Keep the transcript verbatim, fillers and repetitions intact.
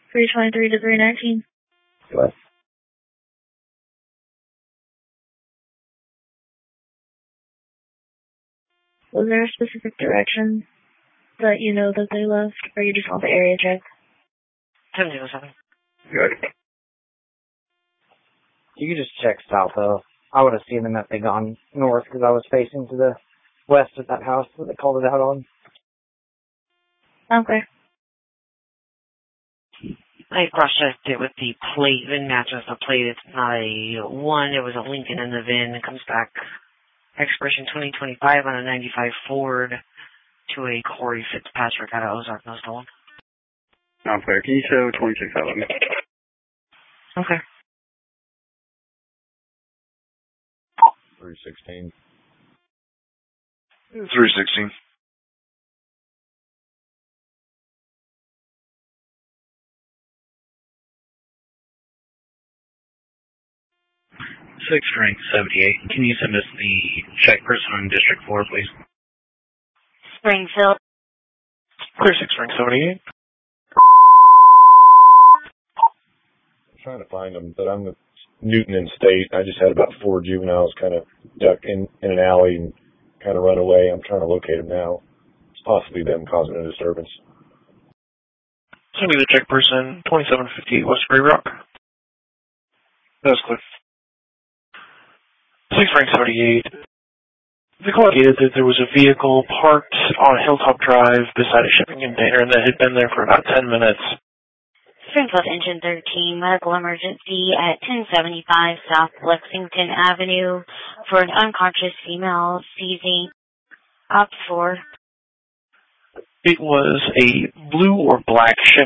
three twenty-three to three nineteen. What? Was there a specific direction that you know that they left, or you just want the area check? ten zero seven. Good. You could just check south, though. I would have seen them if they gone north, because I was facing to the west of that house that they called it out on. Okay. I cross-checked it with the plate. It matches the plate. It's not a one. It was a Lincoln in the V I N. It comes back expiration twenty twenty-five on a ninety-five Ford to a Corey Fitzpatrick out of Ozark, no stolen. Non-player, can you show twenty-six eleven? Okay. three sixteen. three sixteen. Six strength seventy-eight. Can you send us the check person on District four, please? Springfield. Clear six strength seventy-eight. I'm trying to find them, but I'm with Newton and State. I just had about four juveniles kind of duck in, in an alley and kind of run away. I'm trying to locate them now. It's possibly them causing a disturbance. Send me the check person, twenty-seven fifty-eight West Grey Rock. That's clear. six rank seventy-eight. The call indicated that there was a vehicle parked on Hilltop Drive beside a shipping container and that had been there for about ten minutes. Springfield Engine thirteen, medical emergency at ten seventy-five South Lexington Avenue for an unconscious female seizing up four. It was a blue or black Chevy